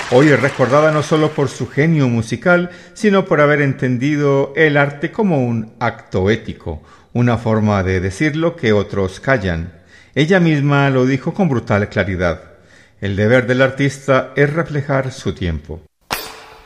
Hoy es recordada no solo por su genio musical, sino por haber entendido el arte como un acto ético, una forma de decir lo que otros callan. Ella misma lo dijo con brutal claridad. El deber del artista es reflejar su tiempo.